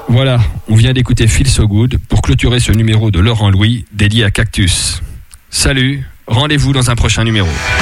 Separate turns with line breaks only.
Voilà, on vient d'écouter Feel So Good pour clôturer ce numéro de Laurent Louis dédié à Cactus. Salut, rendez-vous dans un prochain numéro.